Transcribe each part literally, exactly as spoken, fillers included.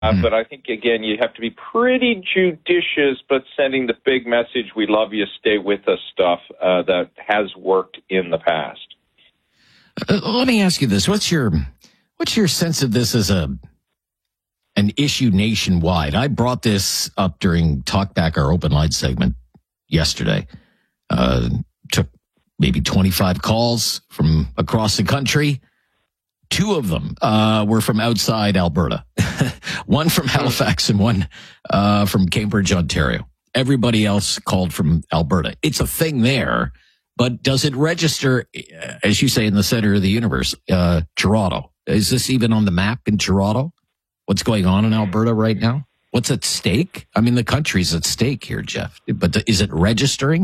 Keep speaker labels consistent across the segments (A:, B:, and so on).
A: Uh, mm. But I think, again, you have to be pretty judicious, but sending the big message, we love you, stay with us stuff uh, that has worked in the past.
B: Uh, let me ask you this. What's your what's your sense of this as a an issue nationwide? I brought this up during Talkback, our open line segment yesterday. Uh, took maybe twenty-five calls from across the country. Two of them uh, were from outside Alberta. One from Halifax and one uh, from Cambridge, Ontario. Everybody else called from Alberta. It's a thing there, but does it register, as you say, in the center of the universe, uh, Toronto? Is this even on the map in Toronto? What's going on in Alberta right now? What's at stake? I mean, the country's at stake here, Jeff. But is it registering?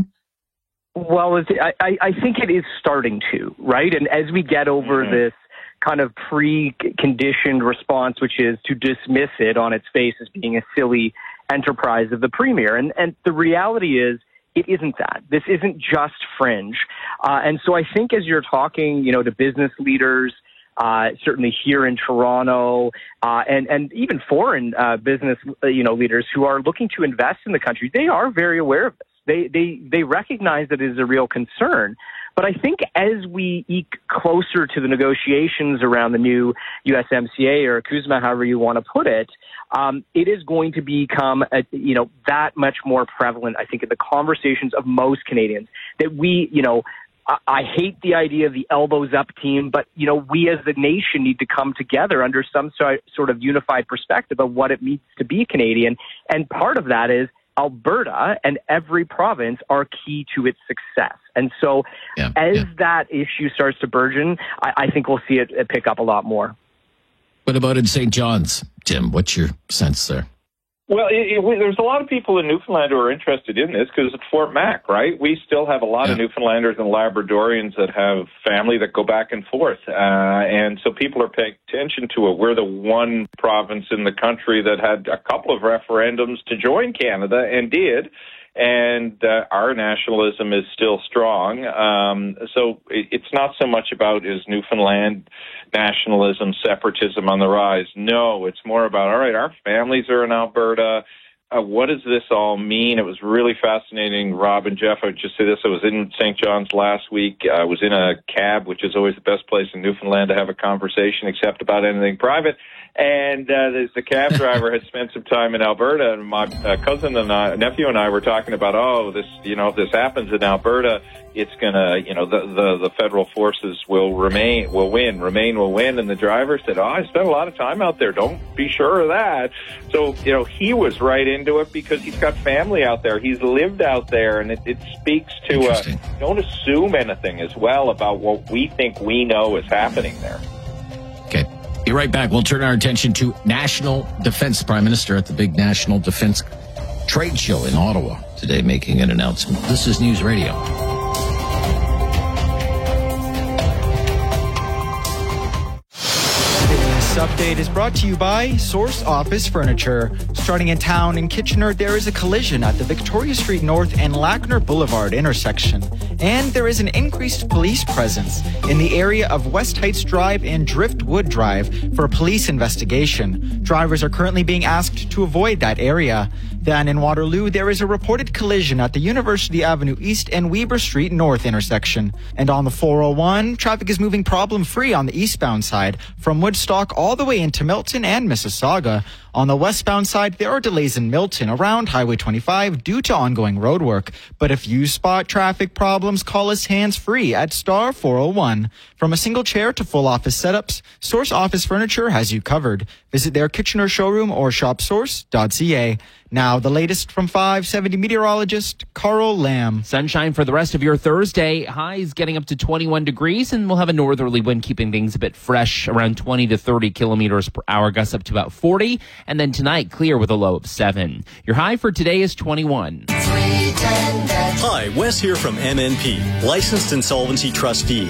C: Well, I, I think it is starting to, right? And as we get over mm-hmm. this kind of pre-conditioned response, which is to dismiss it on its face as being a silly enterprise of the premier. And, and the reality is, it isn't that. This isn't just fringe. Uh, and so I think as you're talking, you know, to business leaders, uh, certainly here in Toronto, uh, and, and even foreign uh, business, uh, you know, leaders who are looking to invest in the country, they are very aware of this. They, they, they recognize that it is a real concern. But I think as we eke closer to the negotiations around the new U S M C A or CUSMA, however you want to put it, um, it is going to become, a, you know, that much more prevalent, I think, in the conversations of most Canadians that we, you know, I, I hate the idea of the elbows up team, but, you know, we as the nation need to come together under some sort of unified perspective of what it means to be Canadian. And part of that is Alberta and every province are key to its success. And so yeah, as yeah. that issue starts to burgeon, I, I think we'll see it, it pick up a lot more.
B: What about in Saint John's, Tim? What's your sense there?
A: Well, it, it, there's a lot of people in Newfoundland who are interested in this because it's Fort Mac, right? We still have a lot yeah. of Newfoundlanders and Labradorians that have family that go back and forth. Uh, and so people are paying attention to it. We're the one province in the country that had a couple of referendums to join Canada and did. And uh, our nationalism is still strong. Um, so it, it's not so much about is Newfoundland nationalism, separatism on the rise. No, it's more about, all right, our families are in Alberta. Uh, what does this all mean? It was really fascinating, Rob and Jeff. I would just say this. I was in Saint John's last week. I was in a cab, which is always the best place in Newfoundland to have a conversation except about anything private. And uh, the cab driver had spent some time in Alberta, and my uh, cousin and I, nephew and I were talking about, oh, this, you know, if this happens in Alberta, it's gonna, you know, the, the the federal forces will remain, will win, remain will win. And the driver said, oh, I spent a lot of time out there. Don't be sure of that. So, you know, he was right into it because he's got family out there. He's lived out there, and it, it speaks to uh, don't assume anything as well about what we think we know is happening there.
B: Okay. Be right back. We'll turn our attention to national defense. Prime Minister at the big national defense trade show in Ottawa today making an announcement. This is News Radio.
D: Update is brought to you by Source Office Furniture. Starting in town in Kitchener, there is a collision at the Victoria Street North and Lackner Boulevard intersection. And there is an increased police presence in the area of West Heights Drive and Driftwood Drive for a police investigation. Drivers are currently being asked to avoid that area. Then in Waterloo, there is a reported collision at the University Avenue East and Weber Street North intersection. And on the four oh one, traffic is moving problem-free on the eastbound side from Woodstock all the way into Milton and Mississauga. On the westbound side, there are delays in Milton around Highway twenty-five due to ongoing roadwork. But if you spot traffic problems, call us hands-free at star four oh one. From a single chair to full office setups, Source Office Furniture has you covered. Visit their Kitchener showroom or shop source dot c a. Now, the latest from five seventy meteorologist Carl Lamb.
E: Sunshine for the rest of your Thursday. Highs getting up to twenty-one degrees, and we'll have a northerly wind keeping things a bit fresh, around twenty to thirty kilometers per hour, gusts up to about forty. And then tonight, clear with a low of seven. Your high for today is twenty-one.
F: Hi, Wes here from M N P, Licensed Insolvency Trustee.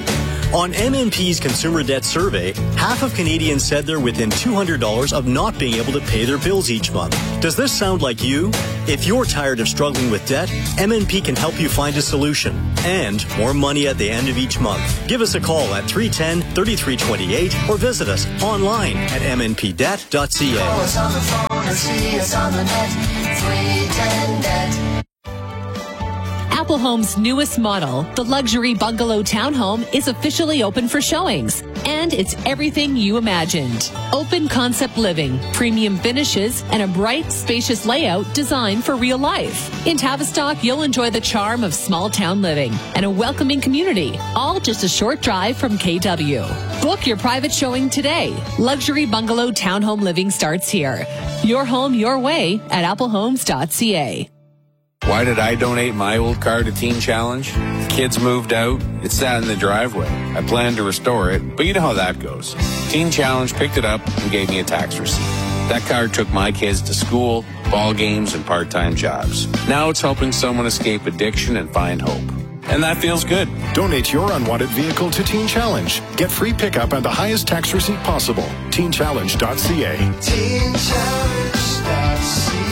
F: On M N P's Consumer Debt Survey, half of Canadians said they're within two hundred dollars of not being able to pay their bills each month. Does this sound like you? If you're tired of struggling with debt, M N P can help you find a solution and more money at the end of each month. Give us a call at three one zero, three three two eight or visit us online at m n p debt dot c a.
G: Call us on the phone or see us on the net, three ten net.
H: Apple Home's newest model, the luxury bungalow townhome, is officially open for showings. And it's everything you imagined. Open concept living, premium finishes, and a bright, spacious layout designed for real life. In Tavistock, you'll enjoy the charm of small town living and a welcoming community, all just a short drive from K W. Book your private showing today. Luxury bungalow townhome living starts here. Your home, your way at apple homes dot c a.
I: Why did I donate my old car to Teen Challenge? The kids moved out. It sat in the driveway. I planned to restore it, but you know how that goes. Teen Challenge picked it up and gave me a tax receipt. That car took my kids to school, ball games, and part-time jobs. Now it's helping someone escape addiction and find hope. And that feels good.
J: Donate your unwanted vehicle to Teen Challenge. Get free pickup and the highest tax receipt possible. teen challenge dot c a.
G: teen challenge dot c a.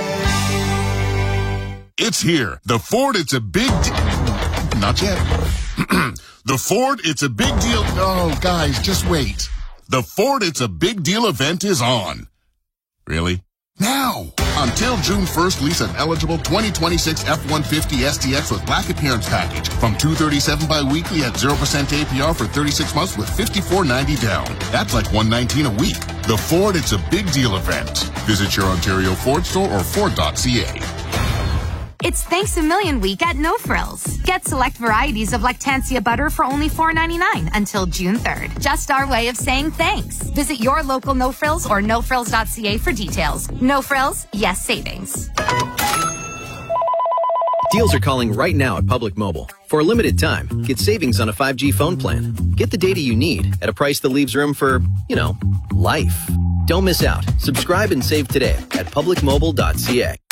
K: It's here. The Ford, it's a big deal. Not yet. The Ford, it's a big deal. Oh, guys, just wait. The Ford, it's a big deal event is on. Really? Now! Until June first, lease an eligible twenty twenty-six F one fifty S T X with black appearance package from two hundred thirty-seven dollars bi-weekly at zero percent A P R for thirty-six months with fifty-four ninety down. That's like one hundred nineteen dollars a week. The Ford, it's a big deal event. Visit your Ontario Ford store or ford dot c a.
L: It's Thanks a Million Week at No Frills. Get select varieties of Lactancia butter for only four ninety-nine until June third. Just our way of saying thanks. Visit your local No Frills or no frills dot c a for details. No Frills, yes savings.
M: Deals are calling right now at Public Mobile. For a limited time, get savings on a five G phone plan. Get the data you need at a price that leaves room for, you know, life. Don't miss out. Subscribe and save today at public mobile dot c a.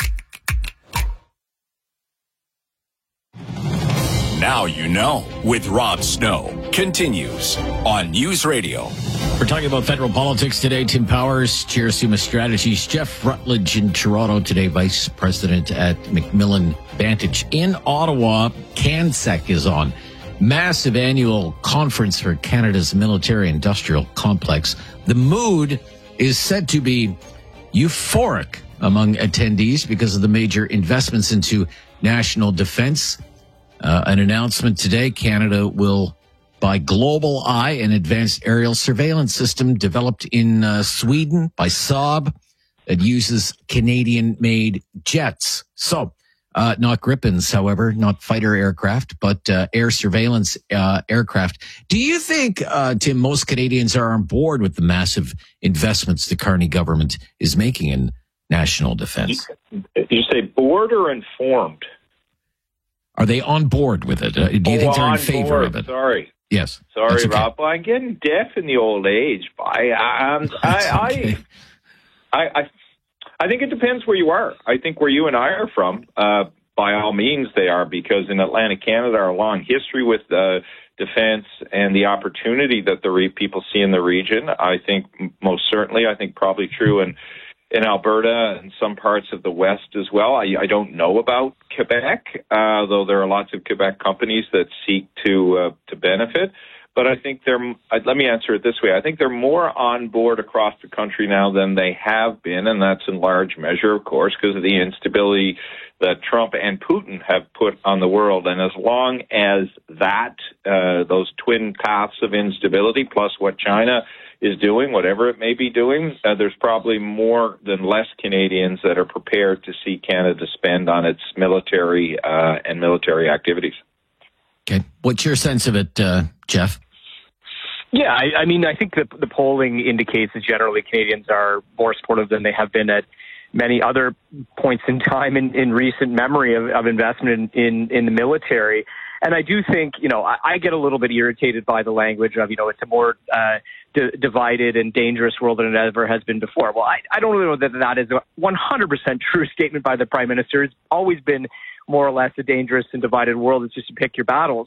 N: Now you know with Rob Snow continues on News Radio.
B: We're talking about federal politics today. Tim Powers, Chair Summa Strategies. Jeff Rutledge in Toronto today, Vice President at Macmillan Vantage. In Ottawa, CanSec is on. Massive annual conference for Canada's military-industrial complex. The mood is said to be euphoric among attendees because of the major investments into national defense. Uh, an announcement today, Canada will buy Global Eye, an advanced aerial surveillance system developed in uh, Sweden by Saab that uses Canadian-made jets. So, uh, not Gripens, however, not fighter aircraft, but uh, air surveillance uh, aircraft. Do you think, uh, Tim, most Canadians are on board with the massive investments the Carney government is making in national defense?
A: Did you say bored or informed?
B: Are they on board with it? Uh, do you
A: oh,
B: think they're in
A: on
B: favor
A: board.
B: of it?
A: Sorry.
B: Yes.
A: Sorry,
B: okay.
A: Rob. Well, I'm getting deaf in the old age. I, um, I,
B: okay.
A: I, I, I, I think it depends where you are. I think where you and I are from, uh, by all means they are, because in Atlantic Canada, our long history with uh, defense and the opportunity that the re- people see in the region, I think most certainly, I think probably true in in Alberta and some parts of the West as well. I, I don't know about Quebec, uh, though there are lots of Quebec companies that seek to uh, to benefit. But I think they're, let me answer it this way. I think they're more on board across the country now than they have been, and that's in large measure, of course, because of the instability that Trump and Putin have put on the world. And as long as that, uh, those twin paths of instability, plus what China is doing, whatever it may be doing, uh, there's probably more than less Canadians that are prepared to see Canada spend on its military uh, and military activities.
B: Okay. What's your sense of it, uh, Jeff?
C: Yeah, I, I mean, I think the, the polling indicates that generally Canadians are more supportive than they have been at many other points in time in, in recent memory of, of investment in, in, in the military. And I do think, you know, I, I get a little bit irritated by the language of, you know, it's a more uh, d- divided and dangerous world than it ever has been before. Well, I, I don't really know that that is a one hundred percent true statement by the Prime Minister. It's always been more or less a dangerous and divided world. It's just to pick your battles.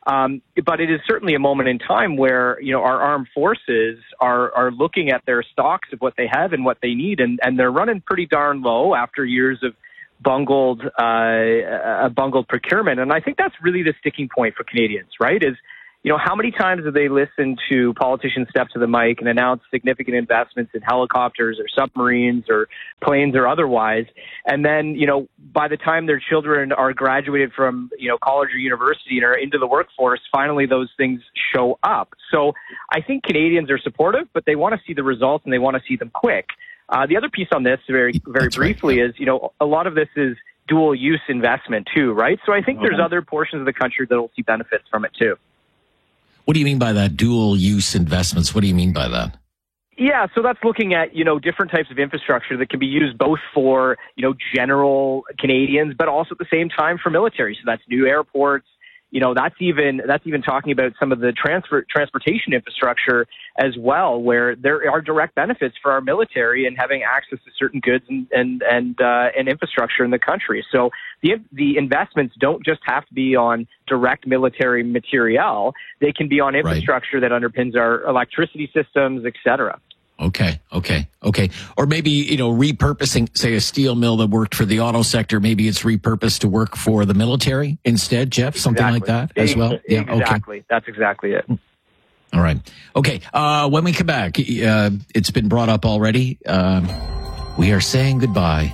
C: Um, but it is certainly a moment in time where, you know, our armed forces are, are looking at their stocks of what they have and what they need, and, and they're running pretty darn low after years of bungled, uh, a bungled procurement. And I think that's really the sticking point for Canadians, right? Is, you know, how many times have they listened to politicians step to the mic and announce significant investments in helicopters or submarines or planes or otherwise, and then, you know, by the time their children are graduated from, you know, college or university and are into the workforce, finally those things show up. So I think Canadians are supportive, but they want to see the results and they want to see them quick. Uh, the other piece on this, very, very That's briefly, right. is, you know, a lot of this is dual use investment too, right? So I think there's other portions of the country that will see benefits from it too.
B: What do you mean by that, dual use investments? What do you mean by that?
C: Yeah, so that's looking at, you know, different types of infrastructure that can be used both for, you know, general Canadians, but also at the same time for military. So that's new airports. You know, that's even that's even talking about some of the transfer transportation infrastructure as well, where there are direct benefits for our military and having access to certain goods and and and, uh, and infrastructure in the country. So the the investments don't just have to be on direct military materiel; they can be on infrastructure right. that underpins our electricity systems, et cetera.
B: Okay, okay, okay. Or maybe, you know, repurposing, say, a steel mill that worked for the auto sector, maybe it's repurposed to work for the military instead, Jeff? Something
C: exactly.
B: like that as well?
C: Yeah, exactly. Okay. That's exactly it.
B: All right. Okay, uh, when we come back, uh, it's been brought up already. Um, we are saying goodbye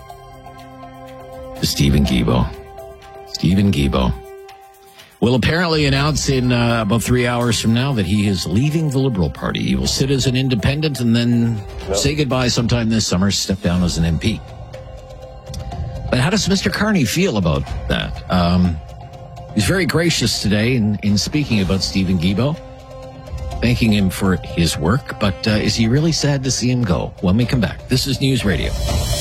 B: to Steven Guilbeault. Steven Guilbeault will apparently announce in uh, about three hours from now that he is leaving the Liberal Party. He will sit as an independent and then yep. say goodbye sometime this summer, step down as an M P. But how does Mister Carney feel about that? Um, he's very gracious today in, in speaking about Steven Guilbeault, thanking him for his work. But uh, is he really sad to see him go? When we come back, this is News Radio.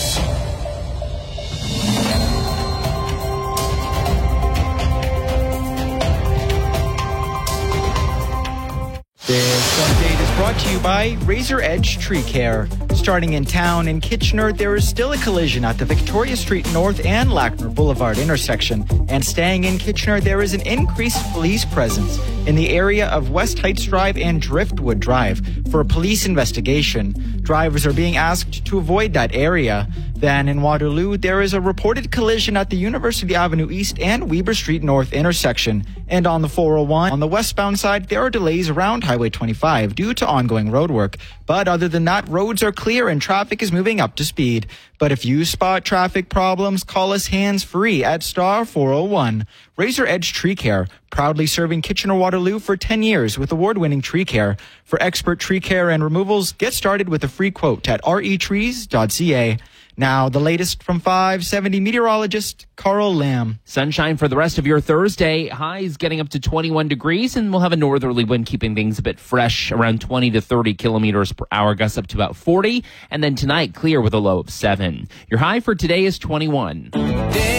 D: This update is brought to you by Razor Edge Tree Care. Starting in town in Kitchener, there is still a collision at the Victoria Street North and Lackner Boulevard intersection. And staying in Kitchener, there is an increased police presence in the area of West Heights Drive and Driftwood Drive for a police investigation. Drivers are being asked to avoid that area. Then in Waterloo, there is a reported collision at the University Avenue East and Weber Street North intersection. And on the four oh one, on the westbound side, there are delays around Highway twenty-five due to ongoing road work. But other than that, roads are clear and traffic is moving up to speed. But if you spot traffic problems, call us hands-free at star four oh one. Razor Edge Tree Care, proudly serving Kitchener-Waterloo for ten years with award-winning tree care. For expert tree care and removals, get started with a free quote at r e trees dot c a. Now, the latest from five seventy meteorologist Carl Lamb.
E: Sunshine for the rest of your Thursday. Highs getting up to twenty-one degrees, and we'll have a northerly wind keeping things a bit fresh, around twenty to thirty kilometers per hour, gusts up to about forty. And then tonight, clear with a low of seven. Your high for today is twenty-one.